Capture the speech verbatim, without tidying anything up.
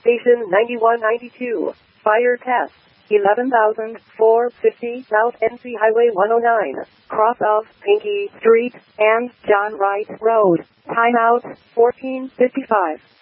Station ninety-one ninety-two. Fire test. eleven thousand four hundred fifty South N C Highway one oh nine. Cross of Pinky Street and John Wright Road. Timeout fourteen fifty-five.